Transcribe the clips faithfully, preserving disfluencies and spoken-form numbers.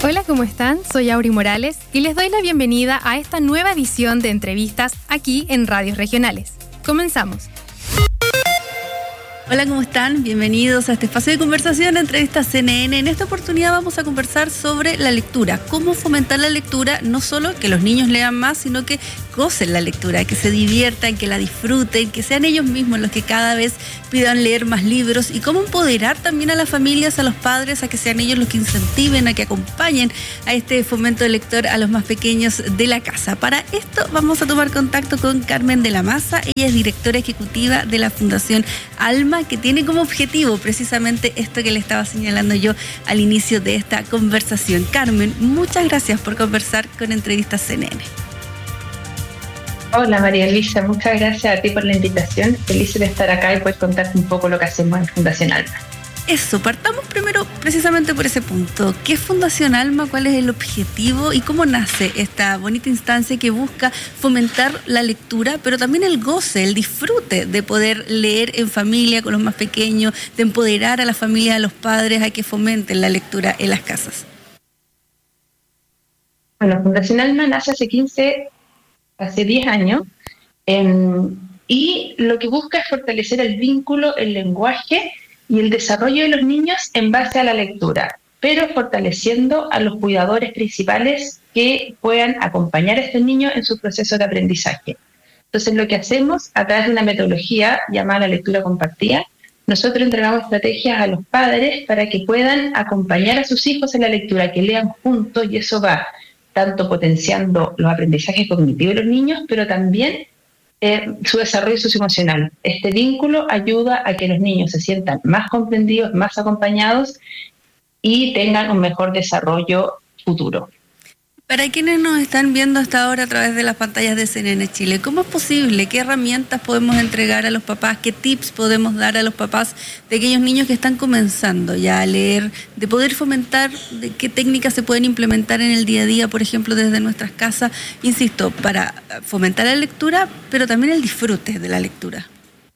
Hola, ¿cómo están? Soy Auri Morales y les doy la bienvenida a esta nueva edición de entrevistas aquí en Radios Regionales. Comenzamos. Hola, ¿cómo están? Bienvenidos a este espacio de conversación, entrevistas C N N. En esta oportunidad vamos a conversar sobre la lectura, cómo fomentar la lectura, no solo que los niños lean más, sino que gocen la lectura, que se diviertan, que la disfruten, que sean ellos mismos los que cada vez pidan leer más libros, y cómo empoderar también a las familias, a los padres, a que sean ellos los que incentiven, a que acompañen a este fomento lector a los más pequeños de la casa. Para esto vamos a tomar contacto con Carmen de la Maza. Ella es directora ejecutiva de la Fundación Alma, que tiene como objetivo precisamente esto que le estaba señalando yo al inicio de esta conversación. Carmen, muchas gracias por conversar con Entrevistas C N N. Hola María Elisa, muchas gracias a ti por la invitación. Feliz de estar acá y poder contarte un poco lo que hacemos en Fundación Alma. Eso, partamos primero precisamente por ese punto. ¿Qué es Fundación Alma? ¿Cuál es el objetivo? ¿Y cómo nace esta bonita instancia que busca fomentar la lectura, pero también el goce, el disfrute de poder leer en familia con los más pequeños, de empoderar a la familia, a los padres, a que fomenten la lectura en las casas? Bueno, Fundación Alma nace hace quince, hace diez años, eh, y lo que busca es fortalecer el vínculo, el lenguaje y el desarrollo de los niños en base a la lectura, pero fortaleciendo a los cuidadores principales que puedan acompañar a estos niños en su proceso de aprendizaje. Entonces, lo que hacemos a través de una metodología llamada la lectura compartida, nosotros entregamos estrategias a los padres para que puedan acompañar a sus hijos en la lectura, que lean juntos, y eso va tanto potenciando los aprendizajes cognitivos de los niños, pero también Eh, su desarrollo socioemocional. Este vínculo ayuda a que los niños se sientan más comprendidos, más acompañados y tengan un mejor desarrollo futuro. Para quienes nos están viendo hasta ahora a través de las pantallas de C N N Chile, ¿cómo es posible? ¿Qué herramientas podemos entregar a los papás? ¿Qué tips podemos dar a los papás de aquellos niños que están comenzando ya a leer? De poder fomentar, de qué técnicas se pueden implementar en el día a día, por ejemplo, desde nuestras casas, insisto, para fomentar la lectura, pero también el disfrute de la lectura.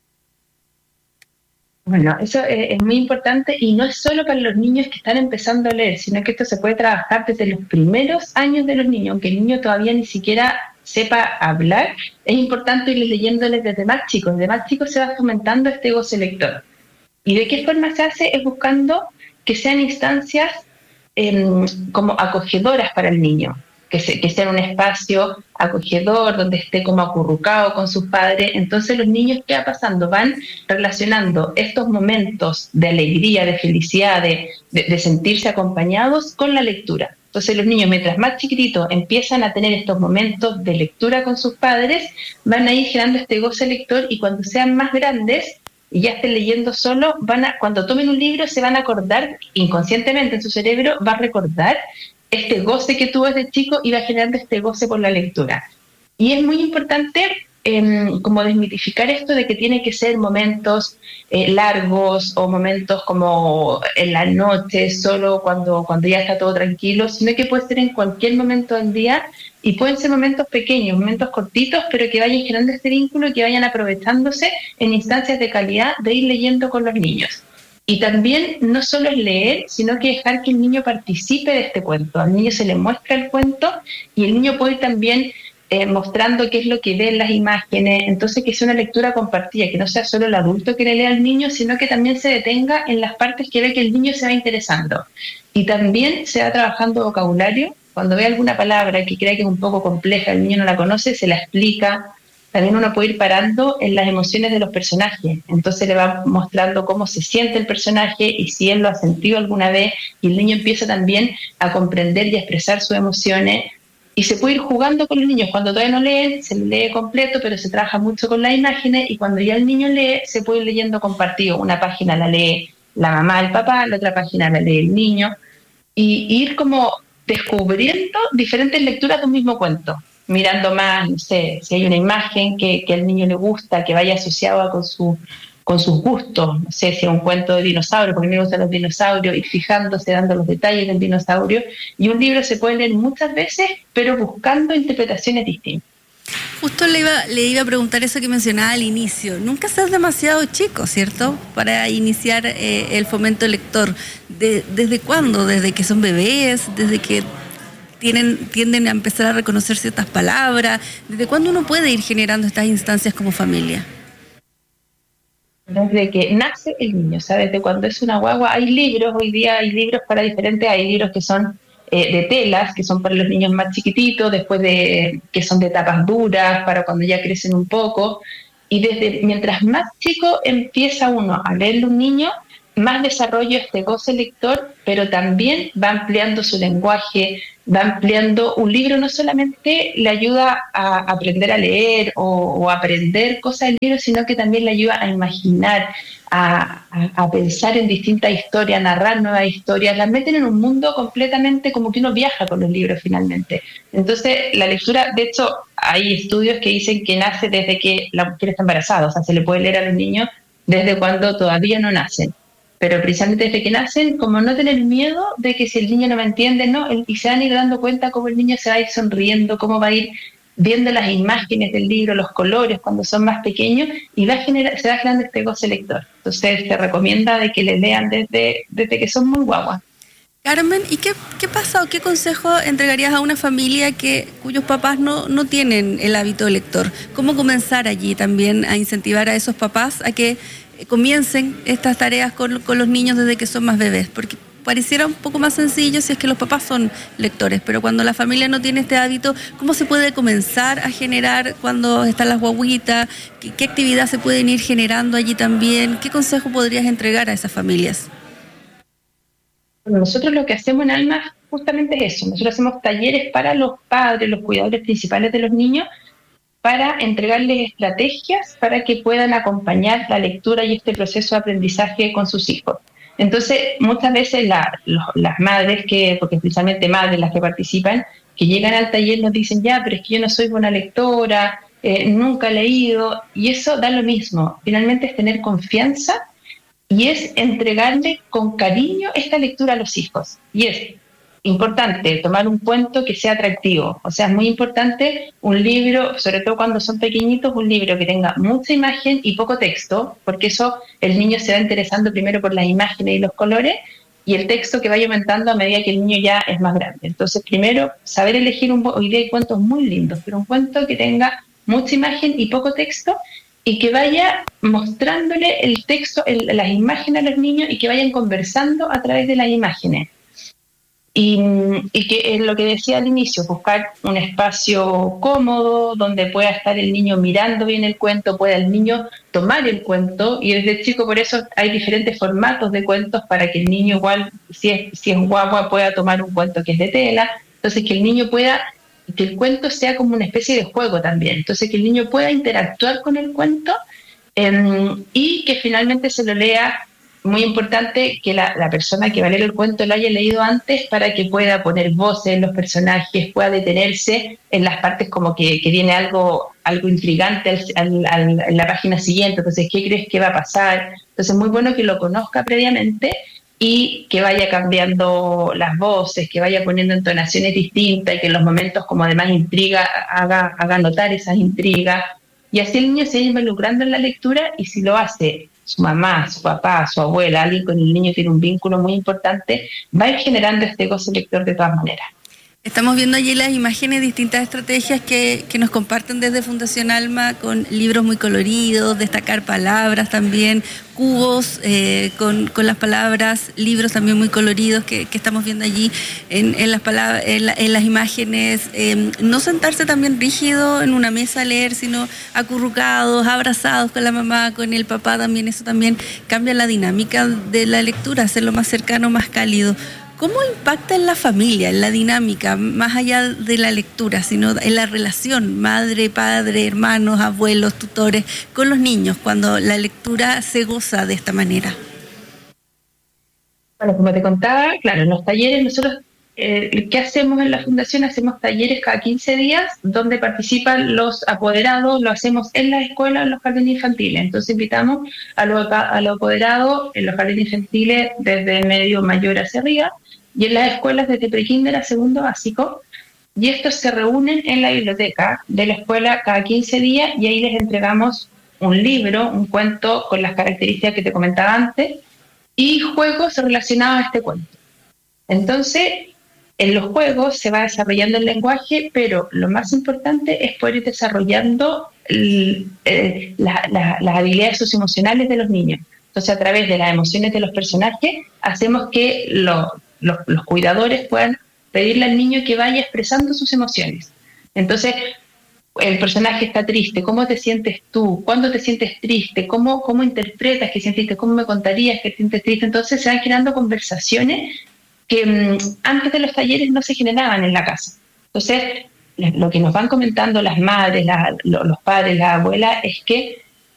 Bueno, eso es muy importante, y no es solo para los niños que están empezando a leer, sino que esto se puede trabajar desde los primeros años de los niños, aunque el niño todavía ni siquiera sepa hablar. Es importante irles leyéndoles desde más chicos. Desde más chicos se va fomentando este goce lector. ¿Y de qué forma se hace? Es buscando que sean instancias eh, como acogedoras para el niño, que, se, que sea un espacio acogedor, donde esté como acurrucado con sus padres. Entonces los niños, ¿qué va pasando? Van relacionando estos momentos de alegría, de felicidad, de, de, de sentirse acompañados con la lectura. Entonces los niños, mientras más chiquititos empiezan a tener estos momentos de lectura con sus padres, van a ir generando este goce lector, y cuando sean más grandes y ya estén leyendo solo, van a, cuando tomen un libro se van a acordar, inconscientemente en su cerebro va a recordar este goce que tuvo desde chico y va generando este goce por la lectura. Y es muy importante eh, como desmitificar esto de que tiene que ser momentos eh, largos o momentos como en la noche, solo cuando, cuando ya está todo tranquilo, sino que puede ser en cualquier momento del día, y pueden ser momentos pequeños, momentos cortitos, pero que vayan generando este vínculo y que vayan aprovechándose en instancias de calidad de ir leyendo con los niños. Y también no solo es leer, sino que dejar que el niño participe de este cuento. Al niño se le muestra el cuento y el niño puede ir también eh, mostrando qué es lo que ve en las imágenes. Entonces, que sea una lectura compartida, que no sea solo el adulto que le lea al niño, sino que también se detenga en las partes que ve que el niño se va interesando. Y también se va trabajando vocabulario. Cuando ve alguna palabra que cree que es un poco compleja, el niño no la conoce, se la explica. También uno puede ir parando en las emociones de los personajes, entonces le va mostrando cómo se siente el personaje y si él lo ha sentido alguna vez, y el niño empieza también a comprender y a expresar sus emociones, y se puede ir jugando con los niños. Cuando todavía no leen, se lee completo, pero se trabaja mucho con las imágenes, y cuando ya el niño lee, se puede ir leyendo compartido. Una página la lee la mamá, el papá, la otra página la lee el niño, y, y ir como descubriendo diferentes lecturas de un mismo cuento, mirando más, no sé, si hay una imagen que, que al niño le gusta, que vaya asociada con, su, con sus gustos, no sé, si es un cuento de dinosaurio, porque a mí me gustan los dinosaurios, ir fijándose, dando los detalles del dinosaurio, y un libro se puede leer muchas veces, pero buscando interpretaciones distintas. Justo le iba, le iba a preguntar eso que mencionaba al inicio. Nunca seas demasiado chico, ¿cierto? Para iniciar eh, el fomento lector. De, ¿Desde cuándo? ¿Desde que son bebés? ¿Desde que tienen, tienden a empezar a reconocer ciertas palabras? ¿Desde cuándo uno puede ir generando estas instancias como familia? Desde que nace el niño, o sea, desde cuando es una guagua. Hay libros, hoy día hay libros para diferentes, hay libros que son Eh, de telas, que son para los niños más chiquititos, después de que son de tapas duras, para cuando ya crecen un poco. Y desde mientras más chico empieza uno a leerle a un niño, más desarrolla este goce lector, pero también va ampliando su lenguaje, va ampliando. Un libro no solamente le ayuda a aprender a leer o, o aprender cosas del libro, sino que también le ayuda a imaginar, a, a, a pensar en distintas historias, a narrar nuevas historias, las meten en un mundo completamente como que uno viaja con los libros finalmente. Entonces la lectura, de hecho hay estudios que dicen que nace desde que la mujer está embarazada, o sea, se le puede leer a los niños desde cuando todavía no nacen. Pero precisamente desde que nacen, como no tener miedo de que si el niño no me entiende, no, y se van a ir dando cuenta cómo el niño se va a ir sonriendo, cómo va a ir viendo las imágenes del libro, los colores cuando son más pequeños, y va a generar, se va generando este goce lector. Entonces se recomienda de que le lean desde, desde que son muy guaguas. Carmen, ¿y qué, qué pasa o qué consejo entregarías a una familia que cuyos papás no, no tienen el hábito lector? ¿Cómo comenzar allí también a incentivar a esos papás a que comiencen estas tareas con, con los niños desde que son más bebés? Porque pareciera un poco más sencillo si es que los papás son lectores, pero cuando la familia no tiene este hábito, ¿cómo se puede comenzar a generar cuando están las guaguitas? ¿Qué, qué actividad se pueden ir generando allí también? ¿Qué consejo podrías entregar a esas familias? Bueno, nosotros lo que hacemos en Alma justamente es eso. Nosotros hacemos talleres para los padres, los cuidadores principales de los niños, para entregarles estrategias para que puedan acompañar la lectura y este proceso de aprendizaje con sus hijos. Entonces, muchas veces la, los, las madres, que porque precisamente madres las que participan, que llegan al taller nos dicen, ya, pero es que yo no soy buena lectora, eh, nunca he leído, y eso da lo mismo. Finalmente es tener confianza y es entregarle con cariño esta lectura a los hijos. Y es importante tomar un cuento que sea atractivo. O sea, es muy importante un libro, sobre todo cuando son pequeñitos, un libro que tenga mucha imagen y poco texto, porque eso el niño se va interesando primero por las imágenes y los colores, y el texto que vaya aumentando a medida que el niño ya es más grande. Entonces, primero, saber elegir un... Hoy día hay cuentos muy lindos, pero un cuento que tenga mucha imagen y poco texto, y que vaya mostrándole el texto, el, las imágenes a los niños, y que vayan conversando a través de las imágenes. Y, y que es lo que decía al inicio, buscar un espacio cómodo donde pueda estar el niño mirando bien el cuento, pueda el niño tomar el cuento, y desde chico por eso hay diferentes formatos de cuentos para que el niño igual, si es, si es guagua, pueda tomar un cuento que es de tela. Entonces que el niño pueda, que el cuento sea como una especie de juego también, entonces que el niño pueda interactuar con el cuento eh, y que finalmente se lo lea. Muy importante que la, la persona que va a leer el cuento lo haya leído antes para que pueda poner voces en los personajes, pueda detenerse en las partes como que, que viene algo, algo intrigante al, al, al, en la página siguiente. Entonces, ¿qué crees que va a pasar? Entonces, es muy bueno que lo conozca previamente y que vaya cambiando las voces, que vaya poniendo entonaciones distintas y que en los momentos como de más intriga haga, haga notar esas intrigas. Y así el niño se va involucrando en la lectura, y si lo hace su mamá, su papá, su abuela, alguien con el niño tiene un vínculo muy importante, va a ir generando este goce lector de todas maneras. Estamos viendo allí las imágenes, distintas estrategias que, que nos comparten desde Fundación Alma, con libros muy coloridos, destacar palabras también, cubos eh, con, con las palabras, libros también muy coloridos que, que estamos viendo allí en, en, las, palabras, en, la, en las imágenes. Eh, no sentarse también rígido en una mesa a leer, sino acurrucados, abrazados con la mamá, con el papá también. Eso también cambia la dinámica de la lectura, hacerlo más cercano, más cálido. ¿Cómo impacta en la familia, en la dinámica, más allá de la lectura, sino en la relación madre, padre, hermanos, abuelos, tutores, con los niños, cuando la lectura se goza de esta manera? Bueno, como te contaba, claro, en los talleres nosotros, eh, ¿qué hacemos en la Fundación? Hacemos talleres cada quince días donde participan los apoderados, lo hacemos en la escuela, en los jardines infantiles. Entonces invitamos a los, a los apoderados en los jardines infantiles desde medio mayor hacia arriba, y en las escuelas desde prekinder a segundo básico, y estos se reúnen en la biblioteca de la escuela cada quince días y ahí les entregamos un libro, un cuento con las características que te comentaba antes y juegos relacionados a este cuento. Entonces, en los juegos se va desarrollando el lenguaje, pero lo más importante es poder ir desarrollando el, el, la, la, las habilidades socioemocionales de los niños. Entonces, a través de las emociones de los personajes, hacemos que lo, los, los cuidadores puedan pedirle al niño que vaya expresando sus emociones. Entonces, el personaje está triste, ¿cómo te sientes tú? ¿Cuándo te sientes triste? ¿Cómo, cómo interpretas que sientes triste? ¿Cómo me contarías que te sientes triste? Entonces se van generando conversaciones que mmm, antes de los talleres no se generaban en la casa. Entonces, lo que nos van comentando las madres, la, los padres, las abuelas, es que